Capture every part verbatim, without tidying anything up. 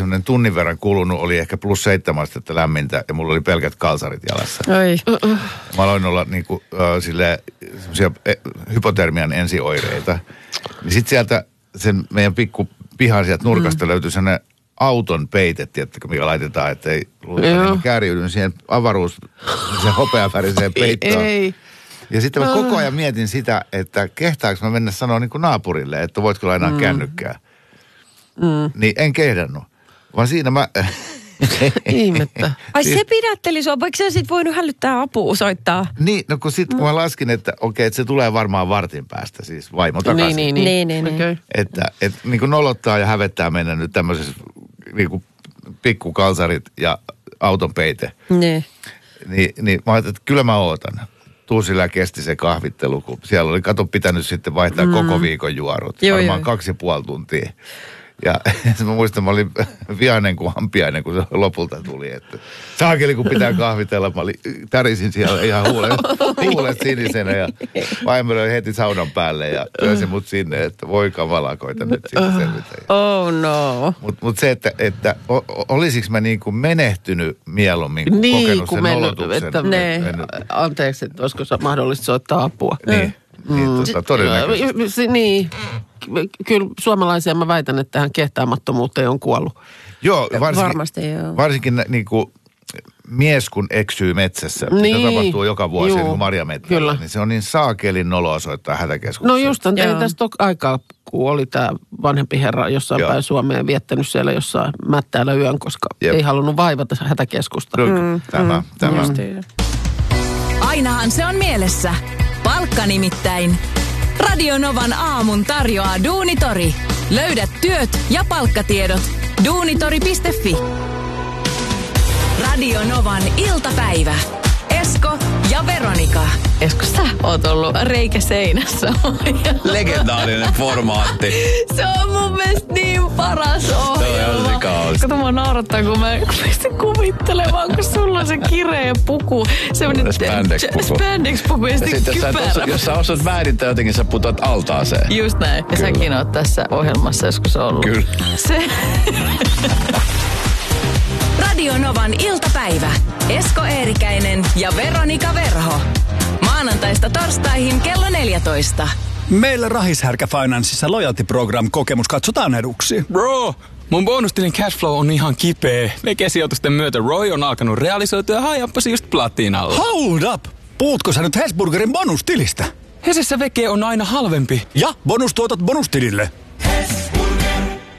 semmoinen tunnin verran kulunut, oli ehkä plus seitsemän astetta lämmintä ja mulla oli pelkät kalsarit jalassa. Oi. Uh-uh. Mä aloin olla niinku äh, silleen semmoisia hypotermian ensioireita. Niin sit sieltä sen meidän pikku pihan sieltä nurkasta mm. löytyi sellainen auton peite, tiedättekö, mikä laitetaan, että ei luulta kääriydyn siihen avaruus, sen hopeaväriseen peittoon. Ei. Ja sitten mä koko ajan mietin sitä, että kehtaanko mä mennä sanoa niin kuin naapurille, että voitko lainaa mm. kännykkää. Mm. Niin en kehdannut, vaan siinä mä... Ihmettä. Ai se pidätteli sua, vaikka sä sit voinut hälyttää apua soittaa? Niin, no kun sit mm. mä laskin, että okei, että se tulee varmaan vartin päästä, siis vaimo takaisin. Niin, niin, niin. niin, niin. Okay. Että et, niin kuin nolottaa ja hävettää mennä nyt tämmöisessä niin kuin pikkukalsarit ja auton peite. Niin. Niin, niin mä ajattelin, että kyllä mä ootan. Tuusilla kesti se kahvittelu, kun siellä oli, kato, pitänyt sitten vaihtaa mm. koko viikon juorut. Joo, varmaan joo. kaksi ja puoli tuntia. Ja mä muistan, mä olin vihainen kuin hampiainen, kun se lopulta tuli. Että saakeli, kun pitää kahvitella, mä olin, tärisin siellä ihan huulet, huulet sinisenä ja vaimo löi heti saunan päälle ja työsi mut sinne, että voi kamalaa, koita nyt siitä selvitä. Oh no. Mutta mut se, että, että olisiko mä niin kuin menehtynyt mieluummin, kuin niin, kokenut sen mennyt, olotuksen. Että ne, mennyt. Anteeksi, että olisiko mahdollista soittaa apua. Niin, mm. niin tota, todennäköisesti. Niin. Kyllä suomalaisia mä väitän, että tähän kehtaamattomuuteen on kuollut. Joo, varsinkin, varmasti joo. Varsinkin niin kuin mies kun eksyy metsässä, niin, mitä tapahtuu joka vuosi niin marjamettällä, niin se on niin saakelin noloa soittaa hätäkeskukseen. No just on, ei tästä ole aikaa, kun oli tämä vanhempi herra jossain joo. päin Suomeen viettänyt siellä jossain mättäällä yön, koska Jep. ei halunnut vaivata hätäkeskusta. Mm, tämä, mm, tämä. Mm. Ainahan se on mielessä. Palkka nimittäin. Radio Novan aamun tarjoaa Duunitori. Löydät työt ja palkkatiedot. duunitori piste fi. Radio Novan iltapäivä. Esko ja Veronika. Esko, sä oot ollut reikä seinässä. Legendaarinen formaatti. Se on mun mielestä niin paras ohjelma. Kato, mua naurattaa, kun mä pystyn kuvittelemaan, kun sulla on se kireä puku. Semmoinen spandex-puku. Spandex-puku ja sitten kypärä. Jos sä osaat väärittää jotenkin, sä putot altaaseen. Just näin. Ja Kyllä. säkin oot tässä ohjelmassa joskus ollut. Kyllä. Se... Radio Novan iltapäivä. Esko Eerikäinen ja Veronika Verho. Maanantaista torstaihin kello neljätoista. Meillä Rahishärkä Financeissa Loyalty Program -kokemus katsotaan eduksi. Bro, mun bonustilin cashflow on ihan kipeä. Vekesijoitusten myötä Roy on alkanut realisoitua ja hajappasi just platinalle. Hold up! Puhutko sä nyt Hesburgerin bonustilistä? Hesessä veke on aina halvempi. Ja bonustuotot bonustilille. Hesburger.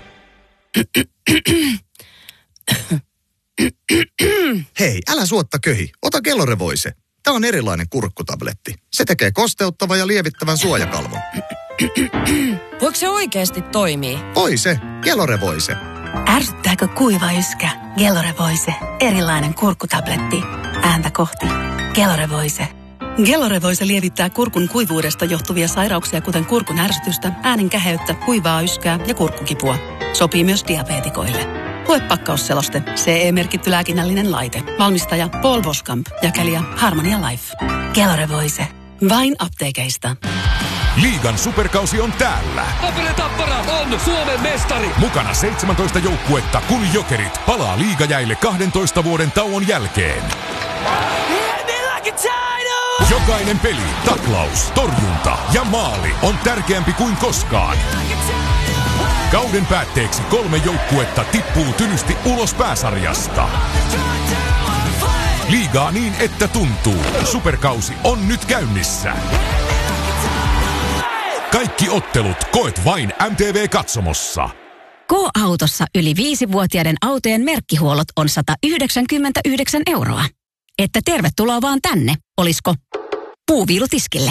Hei, älä suotta köhi. Ota Kellorevoise. Tämä on erilainen kurkkutabletti. Se tekee kosteuttavan ja lievittävän suojakalvon. Voiko se oikeasti toimii? Voi se. Kellorevoise. Ärsyttääkö kuiva yskä? Kellorevoise. Erilainen kurkkutabletti. Ääntä kohti. Kellorevoise. Kellorevoise lievittää kurkun kuivuudesta johtuvia sairauksia, kuten kurkun ärsytystä, äänen käheyttä, kuivaa yskää ja kurkkukipua. Sopii myös diabeetikoille. Lue pakkausseloste. C E-merkitty lääkinnällinen laite. Valmistaja Paul Boskamp. Jakelija Harmonia Life. Kellorevoise. Vain apteekeista. Liigan superkausi on täällä. Tapere Tappara on Suomen mestari. Mukana seitsemäntoista joukkuetta, kun Jokerit palaa liigajäille kahdentoista vuoden tauon jälkeen. Jokainen peli, taklaus, torjunta ja maali on tärkeämpi kuin koskaan. Kauden päätteeksi kolme joukkuetta tippuu tylysti ulos pääsarjasta. Liigaa niin, että tuntuu. Superkausi on nyt käynnissä. Kaikki ottelut koet vain M T V-katsomossa. K-autossa yli viisivuotiaiden autojen merkkihuollot on sata yhdeksänkymmentäyhdeksän euroa. Että tervetuloa vaan tänne, olisko puuviilutiskille.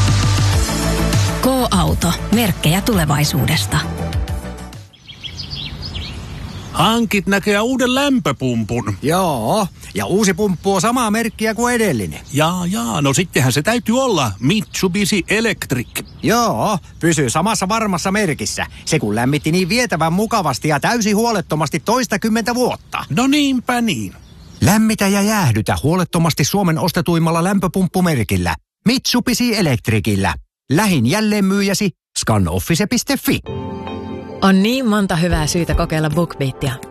K-auto, merkkejä tulevaisuudesta. Hankit näköjään uuden lämpöpumpun. Joo, ja uusi pumppu on samaa merkkiä kuin edellinen. Jaa, jaa, no sittenhän se täytyy olla Mitsubishi Electric. Joo, pysyy samassa varmassa merkissä. Se kun lämmitti niin vietävän mukavasti ja täysin huolettomasti toistakymmentä vuotta. No niinpä niin. Lämmitä ja jäähdytä huolettomasti Suomen ostetuimmalla lämpöpumppumerkillä. Mitsubishi Electricillä. Lähin jälleenmyyjäsi scanoffice piste fi. On niin monta hyvää syytä kokeilla BookBeatia.